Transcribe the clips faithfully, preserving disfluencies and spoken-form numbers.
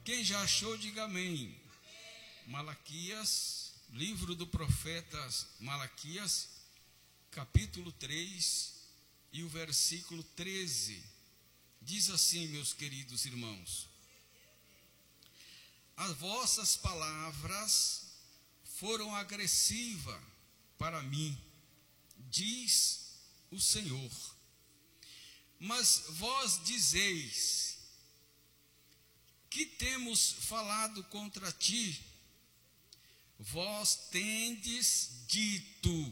Quem já achou, diga amém. Malaquias, livro do profeta Malaquias, capítulo três e o versículo treze. Diz assim, meus queridos irmãos: as vossas palavras foram agressivas para mim, diz o Senhor. Mas vós dizeis: que temos falado contra ti? Vós tendes dito: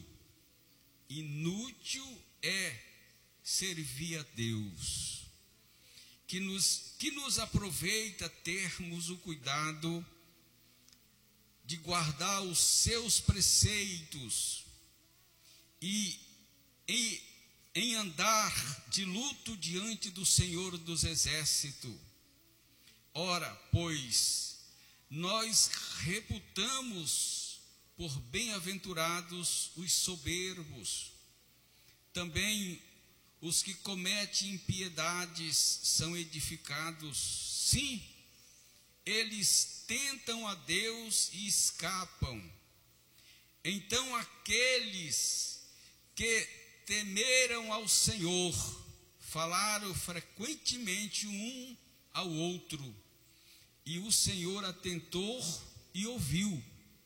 inútil é servir a Deus. Que nos, que nos aproveita termos o cuidado de guardar os seus preceitos e, e em andar de luto diante do Senhor dos Exércitos. Ora, pois, nós reputamos por bem-aventurados os soberbos. Também os que cometem impiedades são edificados. Sim, eles tentam a Deus e escapam. Então aqueles que temeram ao Senhor falaram frequentemente um ao outro, e o Senhor atentou e ouviu.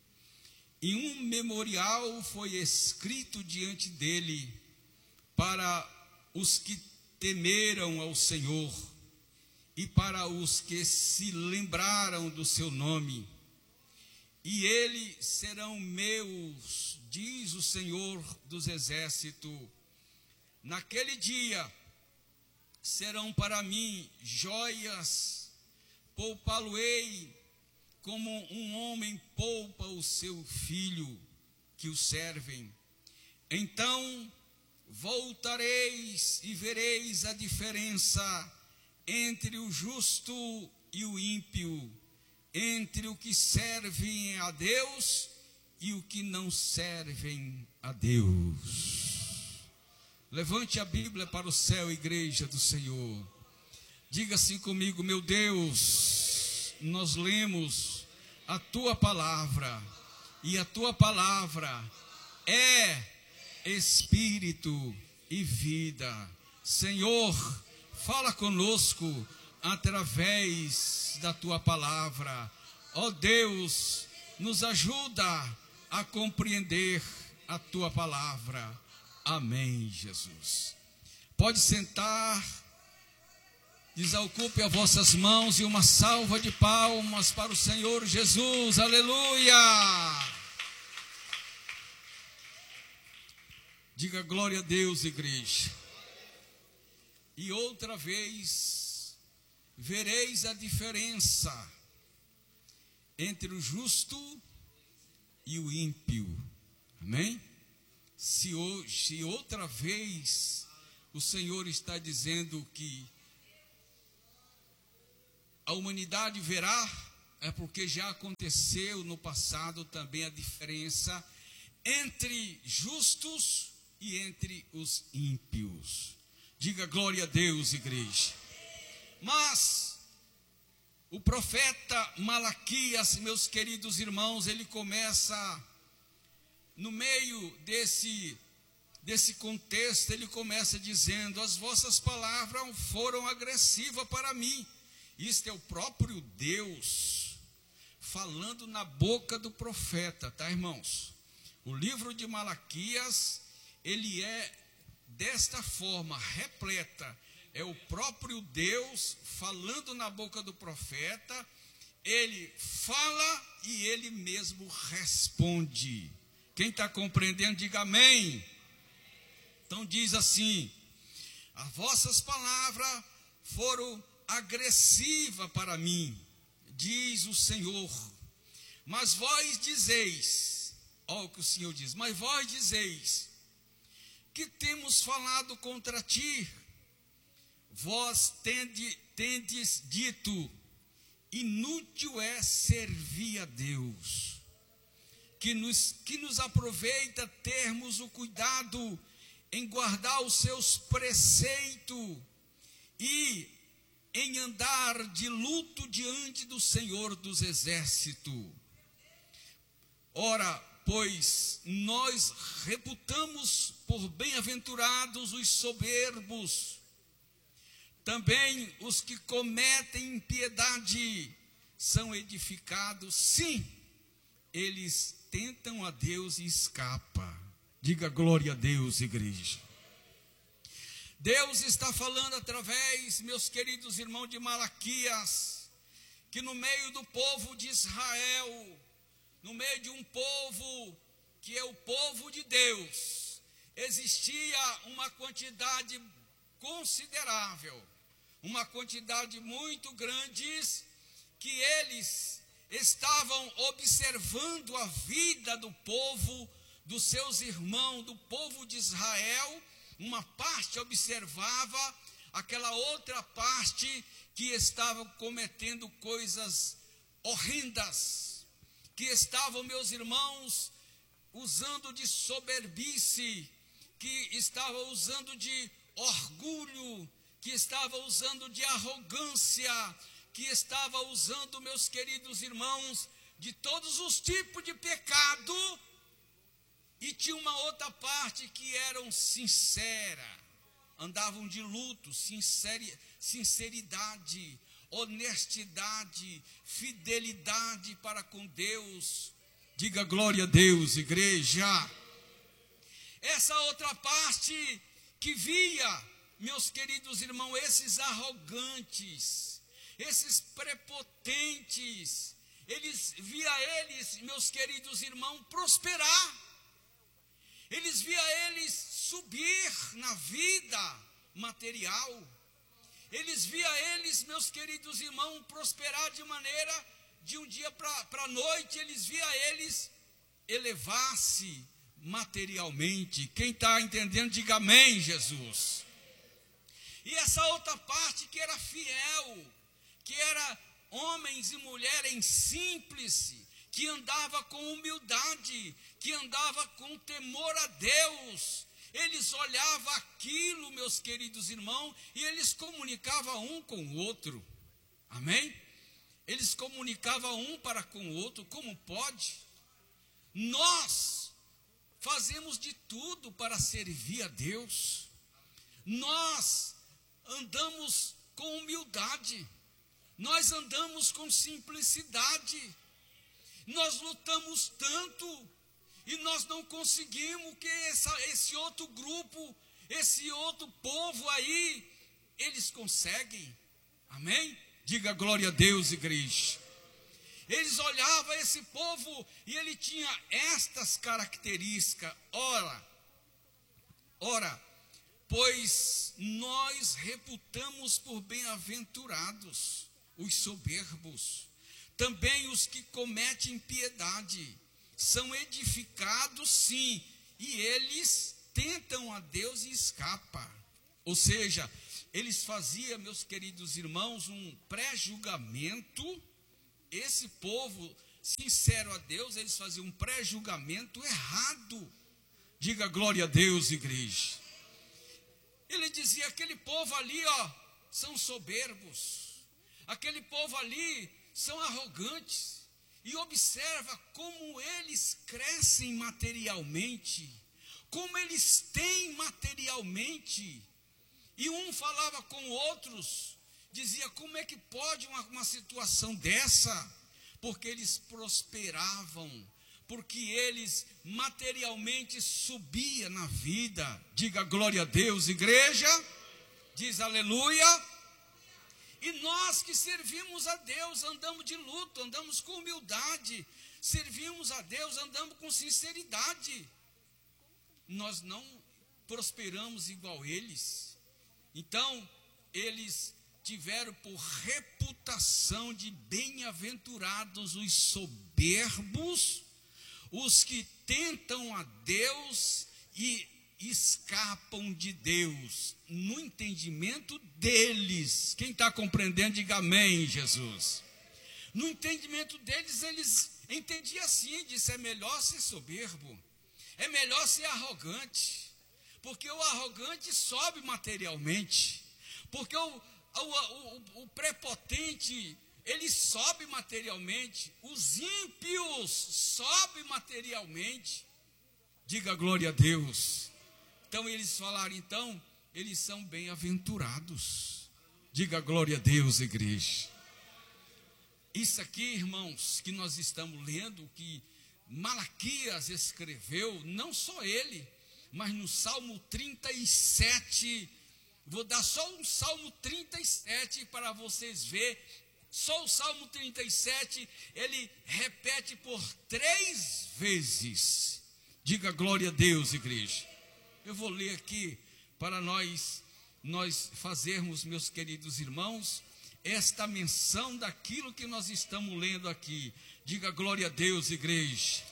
E um memorial foi escrito diante dele para os que temeram ao Senhor e para os que se lembraram do seu nome. E eles serão meus, diz o Senhor dos Exércitos. Naquele dia serão para mim joias, poupá-lo-ei como um homem poupa o seu filho que o servem. Então voltareis e vereis a diferença entre o justo e o ímpio, entre o que servem a Deus e o que não servem a Deus. Levante a Bíblia para o céu, igreja do Senhor. Diga assim comigo: meu Deus, nós lemos a tua palavra, e a tua palavra é espírito e vida. Senhor, fala conosco através da tua palavra. Ó Deus, nos ajuda a compreender a tua palavra. Amém, Jesus. Pode sentar. Desocupe as vossas mãos e uma salva de palmas para o Senhor Jesus. Aleluia. Diga glória a Deus, igreja. E outra vez vereis a diferença entre o justo e o ímpio. Amém? Se hoje, se outra vez o Senhor está dizendo que a humanidade verá, é porque já aconteceu no passado também a diferença entre justos e entre os ímpios. Diga glória a Deus, igreja. Mas o profeta Malaquias, meus queridos irmãos, ele começa, no meio desse, desse contexto, ele começa dizendo: as vossas palavras foram agressivas para mim. Isto é o próprio Deus falando na boca do profeta, tá, irmãos? O livro de Malaquias, ele é desta forma, repleta. É o próprio Deus falando na boca do profeta. Ele fala e ele mesmo responde. Quem está compreendendo, diga amém. Então diz assim: as vossas palavras foram agressivas para mim, diz o Senhor. Mas vós dizeis, olha o que o Senhor diz, mas vós dizeis: que temos falado contra ti? Vós tende, tendes dito: inútil é servir a Deus. Que nos, que nos aproveita termos o cuidado em guardar os seus preceitos e em andar de luto diante do Senhor dos Exércitos. Ora, pois, nós reputamos por bem-aventurados os soberbos, também os que cometem impiedade são edificados. Sim, eles tentam a Deus e escapam. Diga glória a Deus, igreja. Deus está falando através, meus queridos irmãos, de Malaquias, que no meio do povo de Israel, no meio de um povo que é o povo de Deus, existia uma quantidade considerável, uma quantidade muito grande, que eles estavam observando a vida do povo, dos seus irmãos, do povo de Israel. Uma parte observava, aquela outra parte que estava cometendo coisas horrendas, que estavam, meus irmãos, usando de soberbice, que estava usando de orgulho, que estava usando de arrogância, que estava usando, meus queridos irmãos, de todos os tipos de pecado. E tinha uma outra parte que eram sincera, andavam de luto, sinceri, sinceridade, honestidade, fidelidade para com Deus. Diga glória a Deus, igreja. Essa outra parte que via, meus queridos irmãos, esses arrogantes, esses prepotentes, eles via eles, meus queridos irmãos, prosperar. Eles via eles subir na vida material. Eles via eles, meus queridos irmãos, prosperar de maneira, de um dia para a noite, eles via eles elevar-se materialmente. Quem está entendendo, diga amém, Jesus. E essa outra parte que era fiel, que era homens e mulheres simples, que andava com humildade, que andava com temor a Deus. Eles olhavam aquilo, meus queridos irmãos, e eles comunicavam um com o outro. Amém? Eles comunicavam um para com o outro. Como pode? Nós fazemos de tudo para servir a Deus. Nós andamos com humildade. Nós andamos com simplicidade. Nós lutamos tanto e nós não conseguimos que essa, esse outro grupo, esse outro povo aí, eles conseguem. Amém? Diga glória a Deus, igreja. Eles olhavam esse povo e ele tinha estas características. Ora, ora, pois nós reputamos por bem-aventurados os soberbos. Também os que cometem impiedade são edificados, sim, e eles tentam a Deus e escapam. Ou seja, eles faziam, meus queridos irmãos, um pré-julgamento. Esse povo, sincero a Deus, eles faziam um pré-julgamento errado. Diga glória a Deus, igreja. Ele dizia, aquele povo ali, ó, são soberbos. Aquele povo ali são arrogantes. E observa como eles crescem materialmente, como eles têm materialmente. E um falava com outros, dizia, como é que pode uma, uma situação dessa? Porque eles prosperavam, porque eles materialmente subiam na vida. Diga glória a Deus, igreja. Diz aleluia. E nós que servimos a Deus, andamos de luto, andamos com humildade, servimos a Deus, andamos com sinceridade. Nós não prosperamos igual eles. Então, eles tiveram por reputação de bem-aventurados os soberbos, os que tentam a Deus e escapam de Deus, no entendimento deles. Quem está compreendendo, diga amém, Jesus. No entendimento deles, eles entendiam assim, disse, é melhor ser soberbo, é melhor ser arrogante, porque o arrogante sobe materialmente, porque o, o, o, o prepotente, ele sobe materialmente, os ímpios sobem materialmente. Diga glória a Deus. Então eles falaram, então, eles são bem-aventurados. Diga glória a Deus, igreja. Isso aqui, irmãos, que nós estamos lendo, que Malaquias escreveu, não só ele, mas no Salmo trinta e sete, vou dar só um Salmo trinta e sete para vocês verem. Só o Salmo trinta e sete, ele repete por três vezes. Diga glória a Deus, igreja. Eu vou ler aqui para nós, nós fazermos, meus queridos irmãos, esta menção daquilo que nós estamos lendo aqui. Diga glória a Deus, igreja.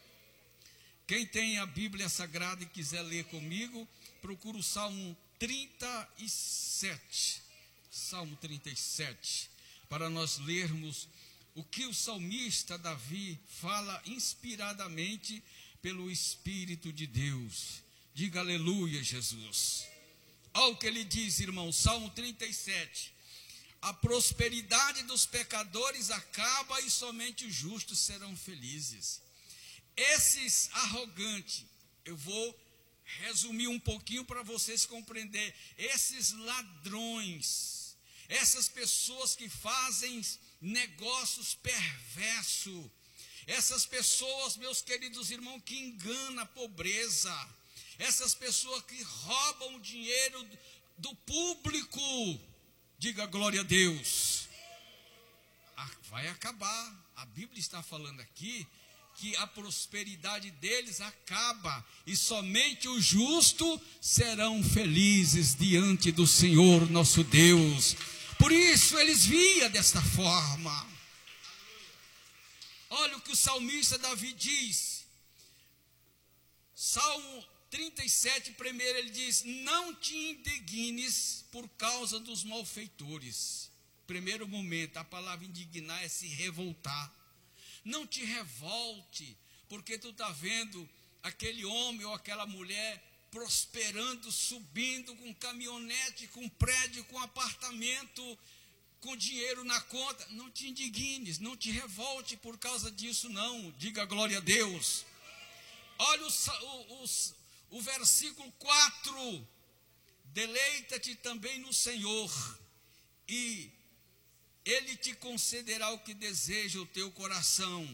Quem tem a Bíblia Sagrada e quiser ler comigo, procura o Salmo trinta e sete. Salmo trinta e sete. Para nós lermos o que o salmista Davi fala inspiradamente pelo Espírito de Deus. Diga aleluia, Jesus. Olha o que ele diz, irmão, Salmo trinta e sete. A prosperidade dos pecadores acaba e somente os justos serão felizes. Esses arrogantes, eu vou resumir um pouquinho para vocês compreenderem. Esses ladrões, essas pessoas que fazem negócios perversos, essas pessoas, meus queridos irmãos, que enganam a pobreza, essas pessoas que roubam o dinheiro do público, diga glória a Deus, vai acabar. A Bíblia está falando aqui que a prosperidade deles acaba e somente os justos serão felizes diante do Senhor nosso Deus. Por isso eles viam desta forma. Olha o que o salmista Davi diz. Salmo trinta e sete, primeiro ele diz: não te indignes por causa dos malfeitores. Primeiro momento, a palavra indignar é se revoltar. Não te revolte, porque tu está vendo aquele homem ou aquela mulher prosperando, subindo com caminhonete, com prédio, com apartamento, com dinheiro na conta. Não te indignes, não te revolte por causa disso não. Diga glória a Deus. Olha o, o, o, o versículo quatro. Deleita-te também no Senhor, e Ele te concederá o que deseja o teu coração.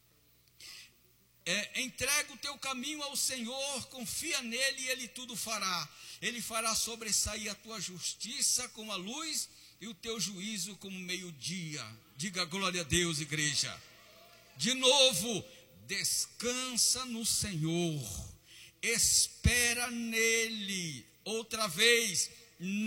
É, entrega o teu caminho ao Senhor, confia nele e Ele tudo fará. Ele fará sobressair a tua justiça como a luz e o teu juízo como meio-dia. Diga glória a Deus, igreja. De novo, descansa no Senhor, espera nele. Outra vez,